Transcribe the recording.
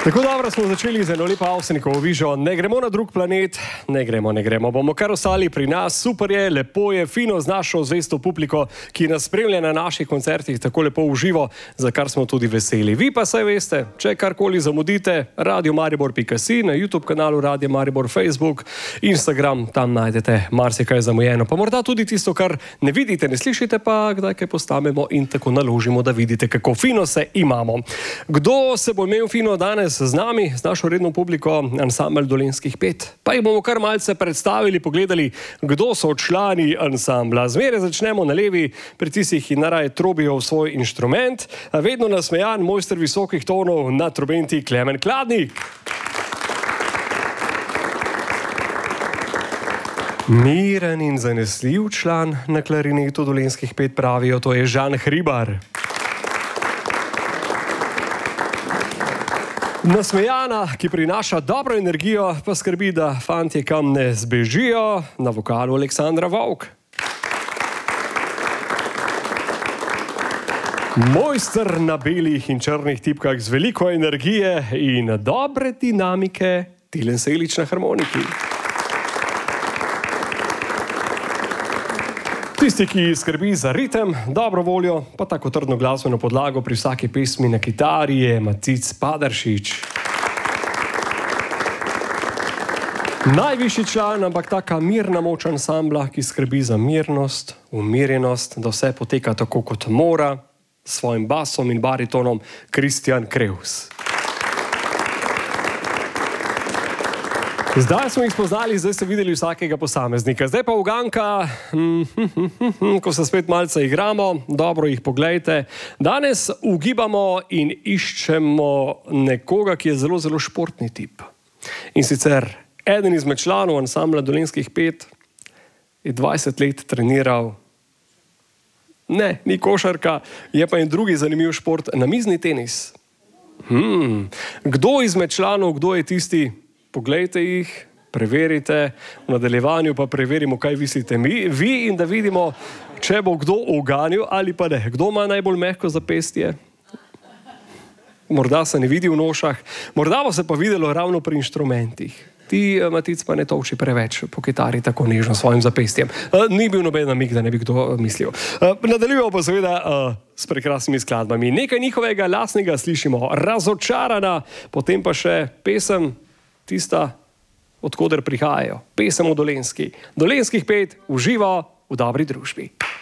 Tako dobro smo začeli z eno lepo Avsenikovo vižo. Ne gremo na drug planet, ne gremo. Bomo kar ostali pri nas. Super je, lepo je, fino z našo zvesto publiko, ki nas spremlja na naših koncertih tako lepo v živo, za kar smo tudi veseli. Vi pa saj veste, če karkoli zamudite, radiomaribor.si, na YouTube kanalu Radio Maribor, Facebook, Instagram, tam najdete marsikaj zamujeno. Pa morda tudi tisto, kar ne vidite, ne slišite, pa kdaj kaj postavimo in tako naložimo, da vidite, kako fino se imamo. Kdo se bo imel fino danes z nami, z našo redno publiko, ansambel Dolenjskih pet? Pa jih bomo kar malce predstavili, pogledali, kdo so člani ansambla. Zmeraj začnemo na levi, pri tistih, ki naraj trobijo v svoj inštrument. Vedno nasmejan mojster visokih tonov na trobenti Klemen Kladnik. Miren in zanesljiv član na klarinetu Dolenjskih pet pravijo, to je Žan Hribar. Nasmejana, ki prinaša dobro energijo, pa skrbi, da fantje kam ne zbežijo, na vokalu Aleksandra Vovk. Mojster na belih in črnih tipkah z veliko energije in dobre dinamike, Tilen Selič na harmoniki. Tisti, ki skrbi za ritem, dobro voljo, pa tako trdno glasbeno podlago pri vsaki pesmi na kitari je Matic Paderšič. Najvišji član, ampak taka mirna moč ansambla, ki skrbi za mirnost, umirjenost, da vse poteka tako, kot mora, s svojim basom in baritonom, Kristjan Krevs. Zdaj smo jih spoznali, zdaj ste videli vsakega posameznika. Zdaj pa uganka, ko se spet malce igramo, dobro jih poglejte. Danes ugibamo in iščemo nekoga, ki je zelo, zelo športni tip. In sicer eden izmed članov ansambla Dolenjskih pet je 20 let treniral, ne, ni košarka, je pa en drugi zanimiv šport, namizni tenis. Kdo izmed članov, kdo je tisti? Poglejte jih, preverite, v nadaljevanju pa preverimo, kaj mislite vi in da vidimo, če bo kdo uganil ali pa ne. Kdo ima najbolj mehko zapestje? Morda se ne vidi v nošah, morda bo se pa videlo ravno pri inštrumentih. Ti, Matic, pa ne tolči preveč po kitari tako nežno svojim zapestjem. Ni bil noben namig, da ne bi kdo mislil. Nadaljujemo pa seveda s prekrasnimi skladbami. Nekaj njihovega lastnega slišimo, Razočarana, potem pa še pesem, tista, od koder prihajajo. Pesem o Dolenjski. Dolenjskih pet uživa v dobri družbi.